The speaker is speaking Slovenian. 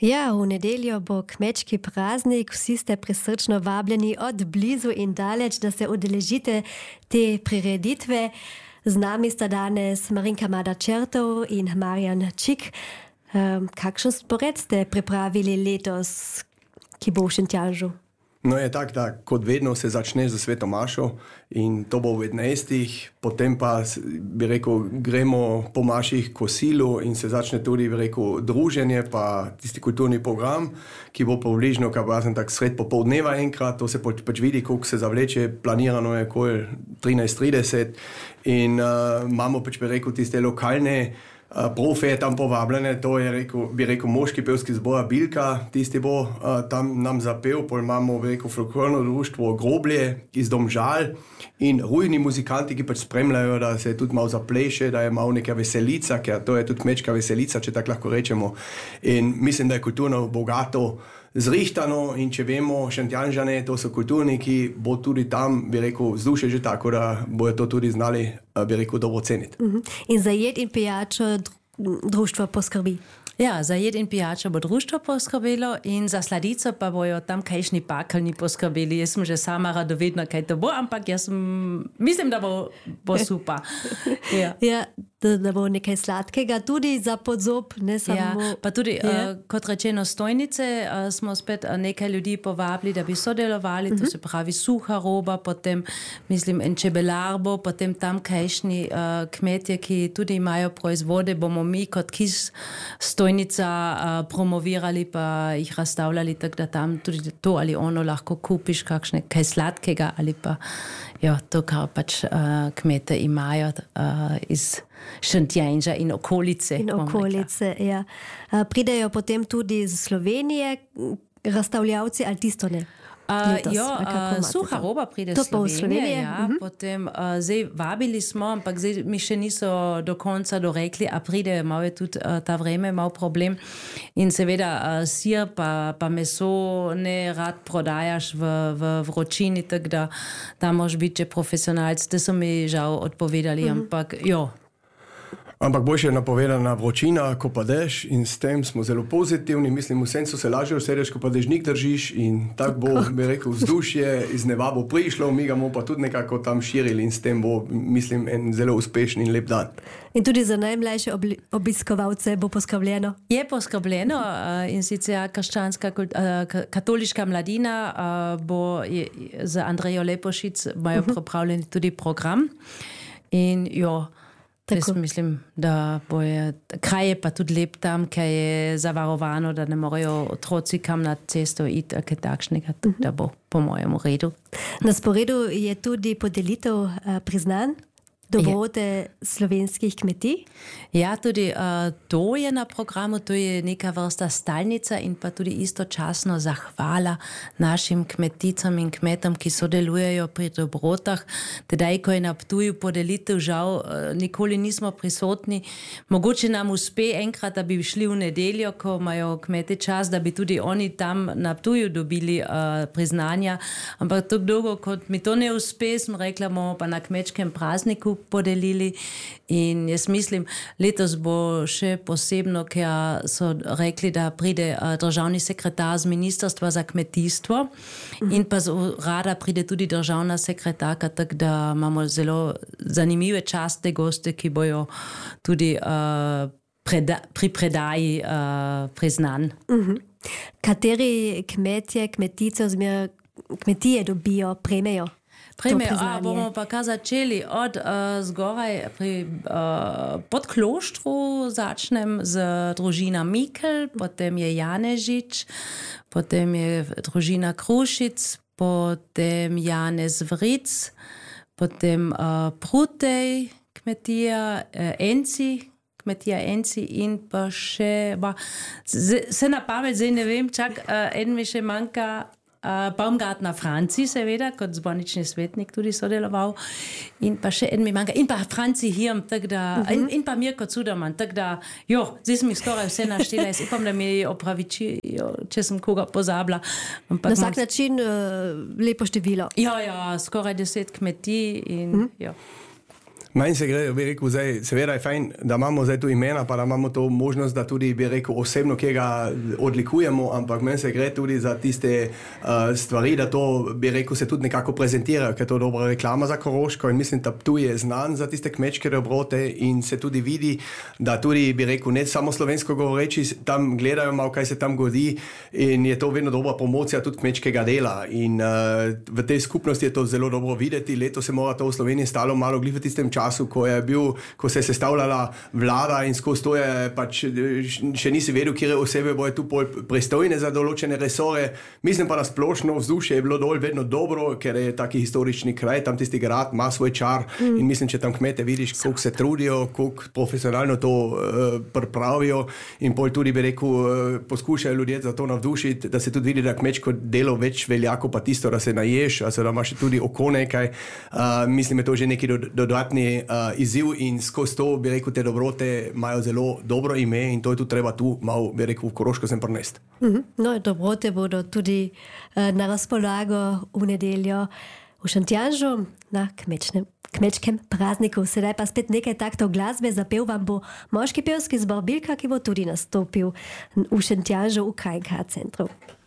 Ja, v nedeljo bo kmečki praznik, vsi ste prisrčno vabljeni od blizu in daleč, da se udeležite te prireditve. Z nami sta danes Marinka Mada-Čertov in Marjan Čik. Kakšen spored ste pripravili letos, ki bo v Šentjanžu? No je tak, da kot vedno se začne z sveto mašo in to bo v 11. Potem pa, bi rekel, gremo po maših kosilu in se začne tudi, bi rekel, druženje pa tisti kulturni program, ki bo približno, tak sred popoldneva enkrat, to se pač vidi, koliko se zavleče, planirano je okoli 13:30 in imamo pač, bi rekel, tiste lokalne profe je tam povabljene, to je, bi rekel, moški pevski zbor Bilka, tisti bo tam nam zapel, pol imamo, bi rekel, folklorno društvo Groblje iz Domžal in rujni muzikanti, ki pač spremljajo, da se tudi malo zapleše, da je malo neka veselica, ker to je tudi kmečka veselica, če tako lahko rečemo. In mislim, da je kulturno bogato zrihtano in če vemo, Šentjanžane, to so kulturniki, bo tudi tam, bi rekel, vzdušje že tako, da bojo to tudi znali, bi rekel, dobro ceniti. In za jed in pijačo društvo poskrbi? Ja, za jed in pijačo bo društvo poskrbelo in za sladico pa bojo tam kajšni pakelni poskrbeli. Jaz sem že sama radovedna, kaj to bo, ampak jaz mislim, da bo super. Ja, da bo nekaj sladkega tudi za podzob, ne samo... Ja, pa tudi, kot rečeno, stojnice smo spet nekaj ljudi povabili, da bi sodelovali, to se pravi suha roba, potem, mislim, en čebelar bo, potem tam kajšni kmetje, ki tudi imajo proizvode, bomo mi kot KIS stojnica promovirali pa jih razstavljali, tako da tam tudi to ali ono lahko kupiš kakšne kaj sladkega ali pa to, kar pač kmete imajo iz Šentjanža in okolice. In okolice, ja. Pridejo potem tudi iz Slovenije razstavljavci ali tisto ne? Suha roba pride iz Slovenije, potem zdaj vabili smo, ampak zdaj mi še niso do konca dorekli, a pride, malo je tudi ta vreme, malo problem in seveda sir pa meso ne rad prodajaš v vročini, tako da tam moraš biti profesionalc, te so mi žal odpovedali, ampak Ampak boljše je napovedana vročina, ko pa dež in s tem smo zelo pozitivni. Mislim, v sencu se lažje usedeš, ko pa dežnik držiš in tako bo, bi rekel, vzdušje iz neba bo prišlo, mi ga bomo pa tudi nekako tam širili in s tem bo, mislim, en zelo uspešen in lep dan. In tudi za najmlajše obiskovalce bo poskrbljeno? Je poskrbljeno in sicer krščanska katoliška mladina bo za Andrejo Lepošic imajo pripravljeni tudi program in jaz mislim, da kraj je pa tudi lep tam, kaj je zavarovano, da ne morejo otroci kam na cesto iti, kaj takšnega, da bo po mojem redu. Na sporedu je tudi podelitev priznanj dobrote slovenskih kmetij? Ja, tudi to je na programu, to je neka vrsta stalnica in pa tudi istočasno zahvala našim kmeticam in kmetom, ki sodelujejo pri dobrotah. Tedaj, ko je na Ptuju podelitev, žal nikoli nismo prisotni. Mogoče nam uspe enkrat, da bi šli v nedeljo, ko imajo kmeti čas, da bi tudi oni tam na Ptuju dobili priznanja. Ampak tako dolgo, kot mi to ne uspe, sem rekla, bomo pa na kmečkem prazniku podelili in jaz mislim, letos bo še posebno, ker so rekli, da pride državni sekretar z ministrstva za kmetijstvo in pa z urada pride tudi državna sekretarka, tako da imamo zelo zanimive častne goste, ki bojo tudi pri predaji priznanj. Kateri kmetije dobijo, prejmejo? Bomo pa kar začeli od zgoraj pri Podkloštru, začnem z družina Mikl, potem je Janežič, potem je družina Krušic, potem Janez Vric, potem Prutej, kmetija kmetija Enci in pa še, se na pamet zdaj ne vem, čak en mi še manjka, Baumgartner Franci, seveda, kot zbornični svetnik tudi sodeloval, in pa še en mi manjka, in pa Franci Hirm, tako da, in pa Mirko Cuderman, tako da, zdaj sem jih skoraj vse naštela, jaz upam, da mi opravičijo, če sem koga pozabila. Na vsak način lepo število. Ja, skoraj 10 kmetij in Meni se gre, bi rekel, zdaj, seveda je fajn, da imamo zdaj tu imena, pa da imamo to možnost, da tudi, bi rekel, osebno kega odlikujemo, ampak meni se gre tudi za tiste stvari, da to, bi rekel, se tudi nekako prezentira, ker je to dobra reklama za Koroško in mislim, da tu je znan za tiste kmečke dobrote in se tudi vidi, da tudi, bi rekel, ne samo slovensko govoreči, tam gledajo malo, kaj se tam godi in je to vedno dobra promocija tudi kmečkega dela in v tej skupnosti je to zelo dobro videti. Leto se mora to v Sloveniji stalo malo glih v tistem času, ko se je sestavljala vlada in skozi to je pač še nisi vedel, kje osebe bojo tu pristojne za določene resore. Mislim pa na splošno vzdušje je bilo dol vedno dobro, ker je taki historični kraj, tam tisti grad ima svoj čar in mislim, če tam kmete vidiš, koliko se trudijo, koliko profesionalno to pripravijo in pol tudi, bi rekel, poskušajo ljudje za to navdušiti, da se tudi vidi, da kmečko delo več veljako pa tisto, da se naješ, da imaš tudi oko nekaj. Mislim, je to že neki dodatni izziv in skozi to, bi rekel, te dobrote imajo zelo dobro ime in to je tudi treba tu malo, bi rekel, v Koroško sem prinesti. No, dobrote bodo tudi na razpolago v nedeljo v Šentjanžu na kmečkem prazniku. Sedaj pa spet nekaj taktov glasbe. Zapel vam bo moški pevski zbor Bilka, ki bo tudi nastopil v Šentjanžu v KNK centru.